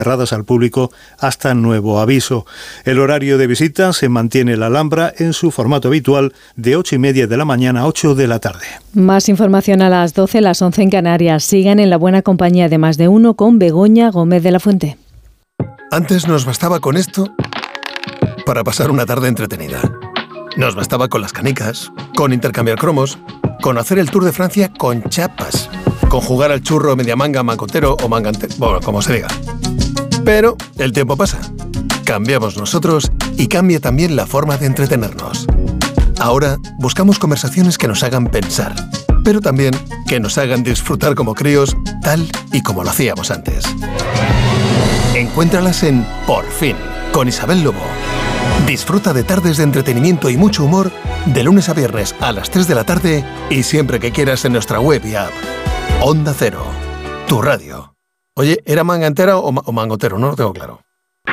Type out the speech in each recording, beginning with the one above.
cerradas al público hasta nuevo aviso. El horario de visita se mantiene en la Alhambra en su formato habitual de 8:30 de la mañana a 8 de la tarde. Más información a las 12, las 11 en Canarias. Sigan en la buena compañía de Más de Uno con Begoña Gómez de la Fuente. Antes nos bastaba con esto para pasar una tarde entretenida. Nos bastaba con las canicas, con intercambiar cromos, con hacer el Tour de Francia con chapas, con jugar al churro media manga, mangotero o mangantero, bueno, como se diga. Pero el tiempo pasa. Cambiamos nosotros y cambia también la forma de entretenernos. Ahora buscamos conversaciones que nos hagan pensar, pero también que nos hagan disfrutar como críos, tal y como lo hacíamos antes. Encuéntralas en Por Fin, con Isabel Lobo. Disfruta de tardes de entretenimiento y mucho humor de lunes a viernes a las 3 de la tarde y siempre que quieras en nuestra web y app. Onda Cero, tu radio. Oye, ¿era mangantera o mangotero? No lo tengo claro.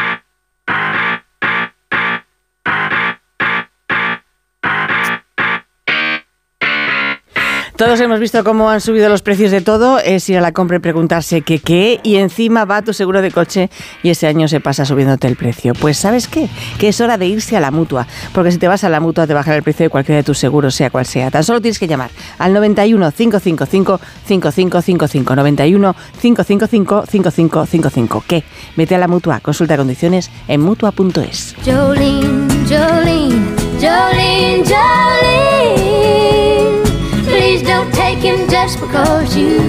Todos hemos visto cómo han subido los precios de todo, es ir a la compra y preguntarse qué, y encima va tu seguro de coche y ese año se pasa subiéndote el precio. Pues ¿sabes qué? Que es hora de irse a la Mutua, porque si te vas a la Mutua te bajará el precio de cualquiera de tus seguros, sea cual sea. Tan solo tienes que llamar al 91 555 5555, 91 555 5555. ¿Qué? Vete a la Mutua, consulta condiciones en Mutua.es. Jolene, Jolene, Jolene, Jolene. Please don't take him just because you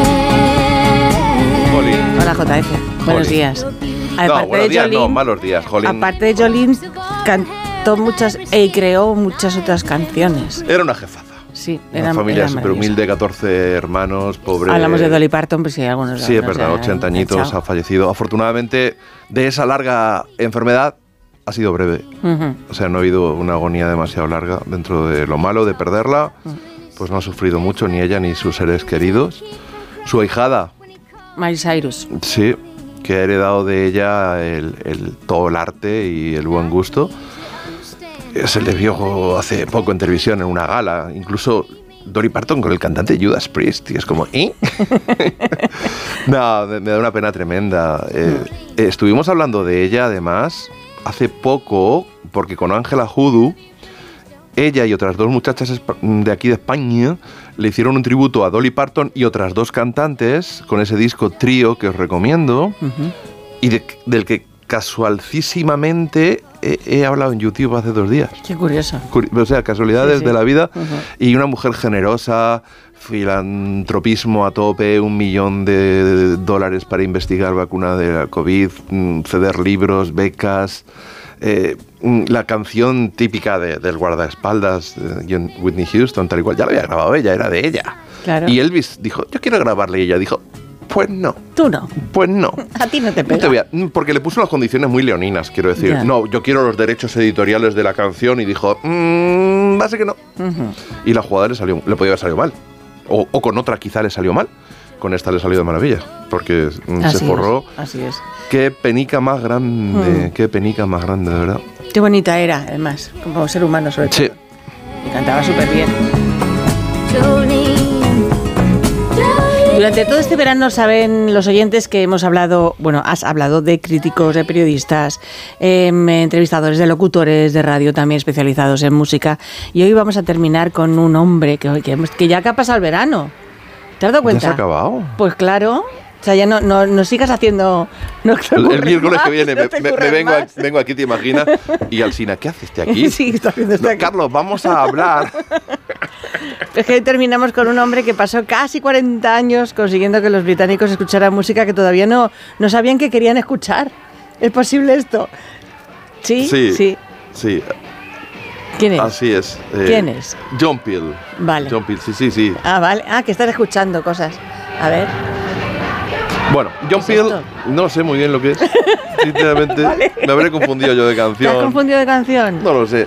can. Jolín. Hola JF, buenos días. No, buenos días, no, malos días, Jolín. Aparte de Jolene, cantó muchas y creó muchas otras canciones. Era una jefaza. Sí, una familia súper humilde, 14 hermanos, pobre. Hablamos de Dolly Parton, pues sí, algunos. Sí, es verdad, 80 añitos, ha fallecido. Afortunadamente, de esa larga enfermedad, ha sido breve. O sea, no ha habido una agonía demasiado larga dentro de lo malo de perderla. Pues no ha sufrido mucho, ni ella ni sus seres queridos. Su ahijada, Miley Cyrus. Sí, que ha heredado de ella todo el arte y el buen gusto. Se le vio hace poco en televisión en una gala, incluso Dolly Parton con el cantante Judas Priest, y es como, ¿eh? No, me da una pena tremenda. Estuvimos hablando de ella, además, hace poco, porque con Ángela Hoodoo, ella y otras dos muchachas de aquí de España le hicieron un tributo a Dolly Parton y otras dos cantantes con ese disco Trío que os recomiendo, y del que casualísimamente he hablado en YouTube hace 2 días. Qué curioso. O sea, casualidades de la vida. Y una mujer generosa, filantropismo a tope, $1 millón para investigar vacuna de la COVID, ceder libros, becas. La canción típica del guardaespaldas de Whitney Houston, tal y cual, ya la había grabado ella, era de ella. Claro. Y Elvis dijo, yo quiero grabarle, y ella dijo, pues no. Tú no. Pues no. A ti no te pega. No te porque le puso unas condiciones muy leoninas, quiero decir. Ya. No, yo quiero los derechos editoriales de la canción, y dijo, va a ser que no. Y la jugada le podía haber salido mal. O con otra quizá le salió mal. Con esta le salió de maravilla, porque se forró. Así es. Qué penica más grande, qué penica más grande, de verdad. Qué bonita era, además, como ser humano sobre todo. Sí. Y cantaba súper bien. Durante todo este verano saben los oyentes que hemos hablado, has hablado de críticos, de periodistas, entrevistadores, de locutores de radio también especializados en música. Y hoy vamos a terminar con un hombre que ya que ha pasado el verano. ¿Te has dado cuenta? ¿Ya se ha acabado? Pues claro. O sea, ya no sigas haciendo... el miércoles que viene vengo aquí, ¿te imaginas? Y Alsina, ¿qué haces aquí? Sí, está haciendo esto aquí. Carlos, vamos a hablar. Es que hoy terminamos con un hombre que pasó casi 40 años consiguiendo que los británicos escucharan música que todavía no sabían que querían escuchar. ¿Es posible esto? ¿Sí? Sí. ¿Quién es? Así es. ¿Quién es? John Peel. Vale. John Peel, sí. Ah, vale. Ah, que estás escuchando cosas. A ver. Bueno, John Peel, no sé muy bien lo que es. Sinceramente, vale. Me habré confundido yo de canción. ¿Te has confundido de canción? No lo sé.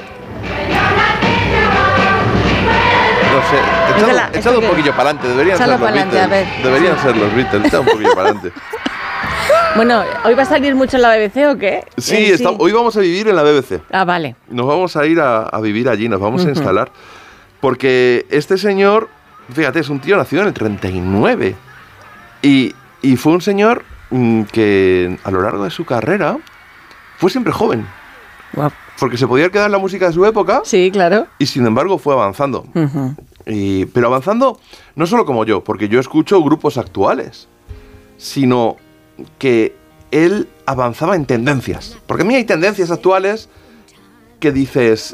Echado un poquillo para adelante. Deberían ser los Beatles. Deberían ser los Beatles. Echado un poquillo para adelante. Bueno, ¿hoy va a salir mucho en la BBC o qué? Sí, hoy vamos a vivir en la BBC. Ah, vale. Nos vamos a ir a vivir allí, nos vamos a instalar. Porque este señor, fíjate, es un tío nacido en el 39. Y fue un señor que a lo largo de su carrera fue siempre joven. Wow. Porque se podía quedar en la música de su época. Sí, claro. Y sin embargo fue avanzando. Pero avanzando no solo como yo, porque yo escucho grupos actuales, sino que él avanzaba en tendencias. Porque a mí hay tendencias actuales que dices,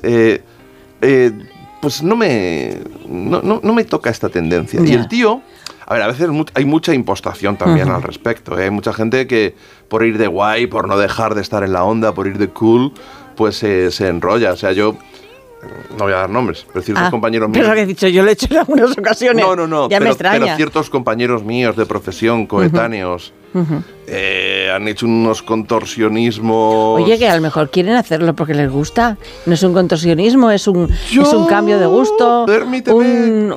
pues no me toca esta tendencia. Yeah. Y el tío, a ver, a veces hay mucha impostación también al respecto. Hay mucha gente que por ir de guay, por no dejar de estar en la onda, por ir de cool, pues se enrolla. O sea, yo no voy a dar nombres, pero ciertos compañeros míos... Pero lo que he dicho, yo lo he hecho en algunas ocasiones. No, ya me extraña. Pero ciertos compañeros míos de profesión, coetáneos, han hecho unos contorsionismos... Oye, que a lo mejor quieren hacerlo porque les gusta. No es un contorsionismo, es un cambio de gusto. Permíteme.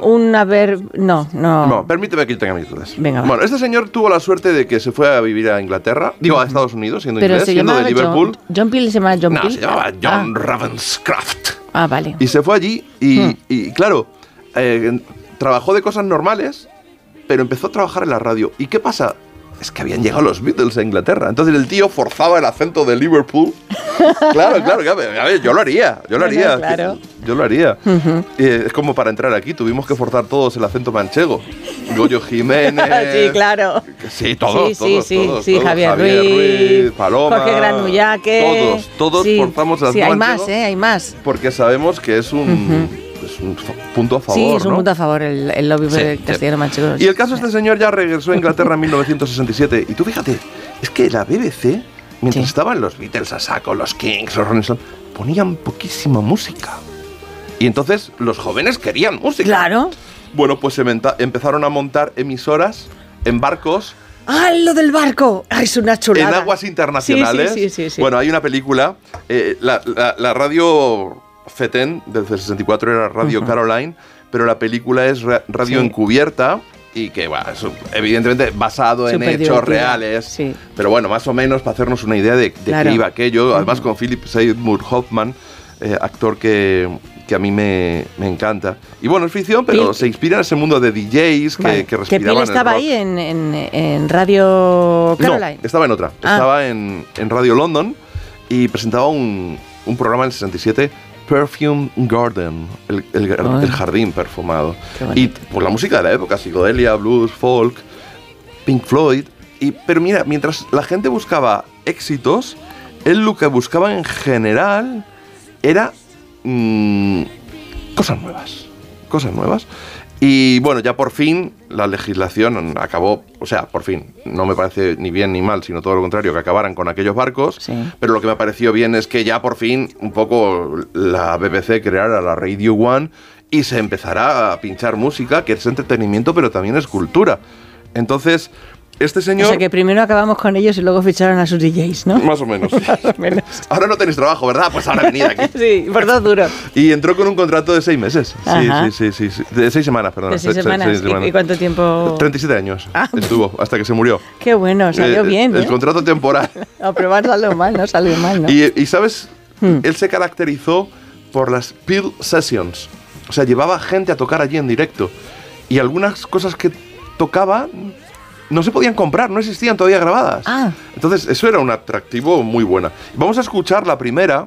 No, permíteme que yo tenga mis dudas. Venga, va. Bueno, este señor tuvo la suerte de que se fue a vivir a Inglaterra, a Estados Unidos, siendo pero inglés, se siendo de llamaba Liverpool. John Peel se llama John Peel. No, se llamaba John Ravenscraft. Ah, vale. Y se fue allí y claro, trabajó de cosas normales, pero empezó a trabajar en la radio. ¿Y qué pasa? Es que habían llegado los Beatles a Inglaterra. Entonces el tío forzaba el acento de Liverpool. Claro. A ver, yo lo haría. Claro. Yo lo haría. Es como para entrar aquí, tuvimos que forzar todos el acento manchego. Goyo Jiménez. Sí, claro. Sí, todos. Sí, Javier Ruiz, Paloma. Jorge Granullaque. Todos forzamos el acento hay manchego. hay más. Porque sabemos que es un punto a favor. Sí, es un ¿no? punto a favor el lobby castellano manchego. Y el caso es que este señor ya regresó a Inglaterra en 1967. Y tú fíjate, es que la BBC, mientras estaban los Beatles a saco, los Kings, los Rolling Stones, ponían poquísima música. Y entonces los jóvenes querían música. Claro. Bueno, pues empezaron a montar emisoras en barcos. ¡Ah, lo del barco! ¡Ah, es una chulada! En aguas internacionales. Sí. Bueno, hay una película, la radio FETEN, desde el 64 era Radio Caroline, pero la película es radio encubierta y que, bueno, es evidentemente basado en hechos reales, pero bueno, más o menos para hacernos una idea de qué iba aquello, además con Philip Seymour Hoffman, actor que a mí me encanta. Y bueno, es ficción, pero se inspira en ese mundo de DJs que respiraban ¿Que Phil estaba ahí en Radio Caroline? No, estaba en otra. Estaba en Radio London y presentaba un programa en el 67, Perfume Garden, el jardín perfumado. Y por la música de la época, psicodelia, blues, folk, Pink Floyd. Pero mira, mientras la gente buscaba éxitos, él lo que buscaba en general era cosas nuevas. Y bueno, ya por fin la legislación acabó, o sea, por fin, no me parece ni bien ni mal, sino todo lo contrario, que acabaran con aquellos barcos, pero lo que me pareció bien es que ya por fin un poco la BBC creara la Radio One y se empezará a pinchar música, que es entretenimiento, pero también es cultura. Entonces, este señor... O sea, que primero acabamos con ellos y luego ficharon a sus DJs, ¿no? Más o menos. Más o menos. Ahora no tenéis trabajo, ¿verdad? Pues ahora venid aquí. Sí, por dos duros. Y entró con un contrato de 6 meses. Sí. De 6 semanas, perdón. De 6 semanas. ¿Y cuánto tiempo? 37 años estuvo, hasta que se murió. Qué bueno, salió bien, El contrato temporal. A probar salió mal, no salió mal, ¿no? Y ¿sabes? Él se caracterizó por las Peel Sessions. O sea, llevaba gente a tocar allí en directo. Y algunas cosas que tocaba no se podían comprar, no existían todavía grabadas. Entonces, eso era un atractivo muy bueno. Vamos a escuchar la primera,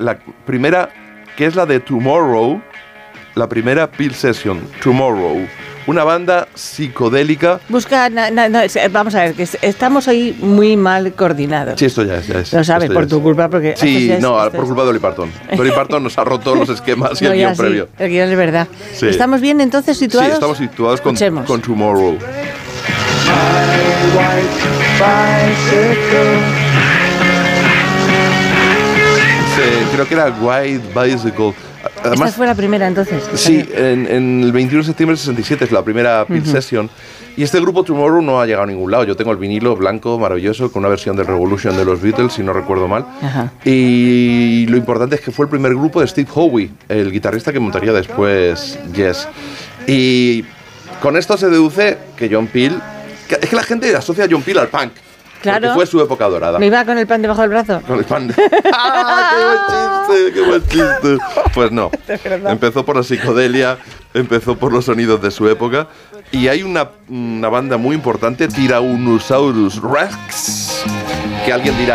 que es la de Tomorrow, la primera Peel Session, Tomorrow. Una banda psicodélica. Busca, vamos a ver, que estamos ahí muy mal coordinados. Sí, esto ya es. Lo sabes, por tu culpa, porque... Sí, por culpa de Dolly Parton. Dolly Parton nos ha roto los esquemas y el guión previo. El guión es verdad. Sí. ¿Estamos bien entonces situados? Sí, estamos situados con Tomorrow. Creo que era White Bicycle. Además, esta fue la primera entonces. Sí, en el 21 de septiembre del 67 es la primera Peel Session. Y este grupo Tomorrow no ha llegado a ningún lado. Yo tengo el vinilo blanco maravilloso con una versión de Revolution de los Beatles, si no recuerdo mal. Y lo importante es que fue el primer grupo de Steve Howe, el guitarrista que montaría después Yes. Y con esto se deduce que John Peel... Es que la gente asocia a John Peel al punk. Claro. Porque fue su época dorada. ¿No iba con el pan debajo del brazo? Con el pan. ¡Ah, qué buen chiste! Pues no. Empezó por la psicodelia, empezó por los sonidos de su época. Y hay una banda muy importante, Tyrannosaurus Rex, que alguien dirá,